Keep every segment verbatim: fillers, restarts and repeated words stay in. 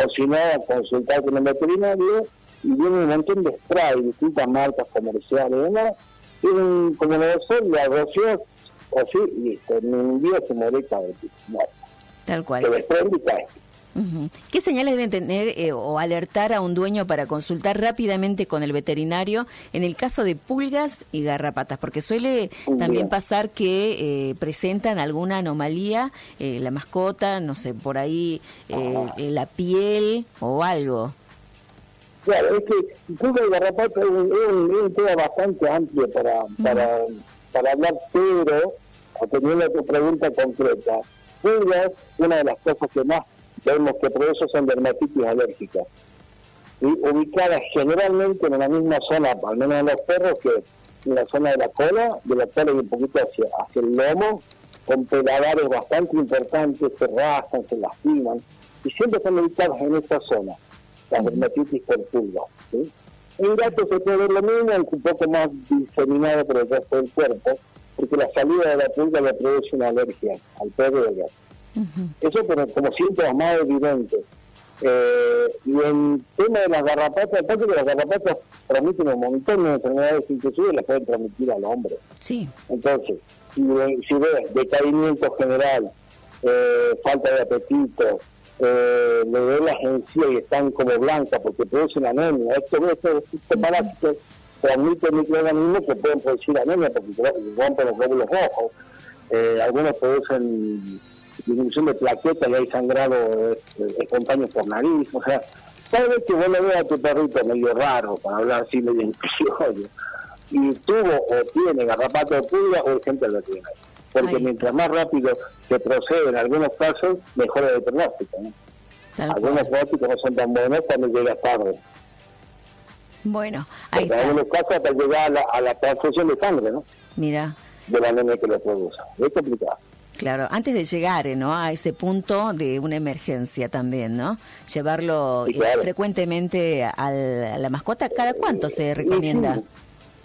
o si no, a consultar con el veterinario, y viene un montón de spray, distintas marcas comerciales, ¿no? Tienen como debe ser, la roció, o sí, y listo, en un día se muere cada vez. Bueno, tal cual. Se desprende y cae. Uh-huh. ¿Qué señales deben tener eh, o alertar a un dueño para consultar rápidamente con el veterinario en el caso de pulgas y garrapatas? Porque suele Bien. también pasar que eh, presentan alguna anomalía, eh, la mascota, no sé, por ahí eh, eh, la piel o algo. Claro, es que pulga y garrapata es un, es un, es un tema bastante amplio para, uh-huh. para, para hablar, pero atendiendo a tu pregunta concreta, pulgas, una de las cosas que más vemos que por eso son dermatitis alérgicas, y ubicadas generalmente en la misma zona, al menos en los perros, que en la zona de la cola, de la cola y un poquito hacia, hacia el lomo, con peladares bastante importantes, se rascan, se lastiman, y siempre están ubicadas en esta zona, las dermatitis por pulga. ¿sí? En gato se puede ver lo mismo, es un poco más diseminado por el resto del cuerpo, porque la salida de la pulga le produce una alergia al perro y al gato. Uh-huh. Eso pero como síntomas más evidentes. Eh, y en tema de las garrapatas, aparte que las garrapatas transmiten un montón de enfermedades, inclusive las pueden transmitir al hombre. Sí. Entonces, si, si ves decaimiento general, eh, falta de apetito, eh, le ves las encías y están como blancas porque producen anemia, esto, esto, estos parásitos transmiten microorganismos que pueden producir anemia porque rompen los glóbulos rojos, eh, algunos producen disminución de plaquetas y hay sangrado eh, espontáneo por nariz, o sea, cada vez que vos le ves a tu perrito medio raro, para hablar así medio en criollo, y tuvo o tiene garrapata o pulga, o gente al veterinario, porque Ay. mientras más rápido se procede en algunos casos, mejor es el pronóstico, ¿no? Algunos pronósticos no son tan buenos cuando llega tarde. Bueno, ahí está. En algunos casos hasta llegar a la, a la transfusión de sangre, ¿no? Mira. De la anemia que lo produce. Es complicado. Claro, antes de llegar, ¿no?, a ese punto de una emergencia también, ¿no? Llevarlo sí, claro. eh, frecuentemente al, a la mascota, ¿cada cuánto se recomienda? Sí, sí.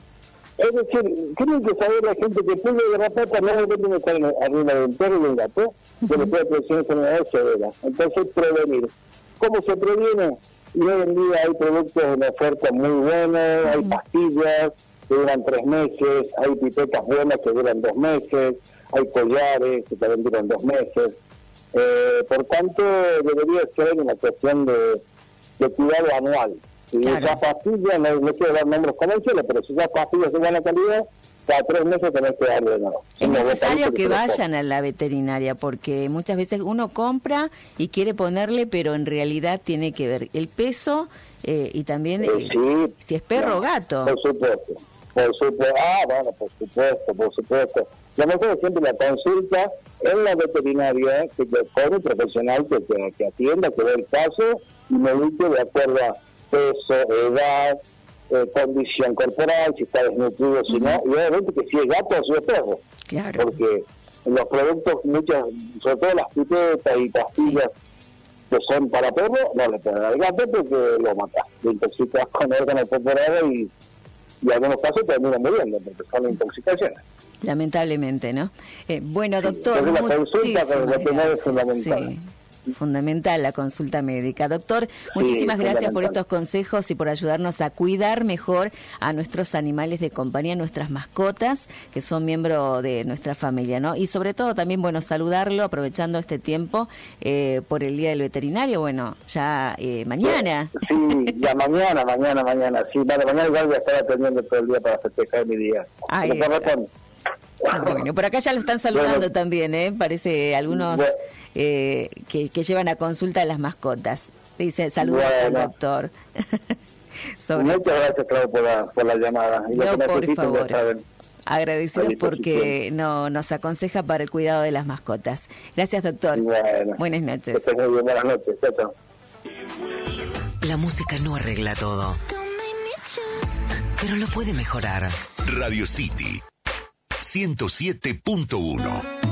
Es decir, tienen que saber la gente que pulga y garrapata no debe de estar arriba del perro y del gato, que le puede producir enfermedades severas. Entonces, prevenir. ¿Cómo se previene? Y hoy en día hay productos en oferta muy buenos, uh-huh. hay pastillas que duran tres meses, hay pipetas buenas que duran dos meses, hay collares que también duran dos meses. Eh, por tanto, debería ser una cuestión de, de cuidado anual. Si claro. esas pastillas, no, no quiero dar nombres comerciales, pero si esas pastillas de buena calidad, cada tres meses tenés que darle de nuevo. Es necesario que vayan a la veterinaria, porque muchas veces uno compra y quiere ponerle, pero en realidad tiene que ver el peso eh, y también eh, sí, si es perro o gato. Por supuesto, por supuesto. Ah, bueno, por supuesto, por supuesto. Lo mejor es siempre la consulta en la veterinaria, que con un profesional que, que, que atienda, que ve el caso y medique de acuerdo a peso, edad, eh, condición corporal, si está desnutrido, si no, y obviamente que si es gato o si es perro. Claro. Porque los productos, muchas, sobre todo las pipetas y pastillas sí. que son para perro, no le pueden dar al gato porque lo mata, lo intoxicas con órganos corporales y, y en algunos casos terminan muriendo porque son intoxicaciones. Lamentablemente, ¿no? Eh, bueno, doctor, sí, la consulta con el veterinario es fundamental. Sí. Fundamental la consulta médica. Doctor, muchísimas sí, gracias por estos consejos y por ayudarnos a cuidar mejor a nuestros animales de compañía, nuestras mascotas, que son miembros de nuestra familia, ¿no? Y sobre todo también, bueno, saludarlo, aprovechando este tiempo, eh, por el Día del Veterinario, bueno, ya eh, mañana. Sí, ya mañana, mañana, mañana. Sí, vale, mañana igual voy a estar atendiendo todo el día para festejar mi día. Ay, bueno, por acá ya lo están saludando bueno, también, ¿eh? Parece algunos bueno, eh, que, que llevan a consulta a las mascotas. Dice, saludos bueno, al doctor. Sobre... Muchas gracias, Claudio, por la, por la llamada. Y no, por favor. Agradecidos porque no, nos aconseja para el cuidado de las mascotas. Gracias, doctor. Bueno, buenas noches. Que muy bien, buenas noches. Chao, chao. La música no arregla todo, pero lo puede mejorar. Radio City ciento siete punto uno